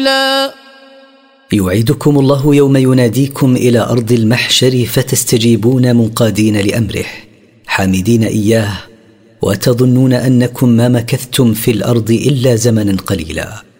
يوعدكم الله يوم يناديكم إلى أرض المحشر فتستجيبون منقادين لأمره حامدين إياه، وتظنون أنكم ما مكثتم في الأرض إلا زمنا قليلا.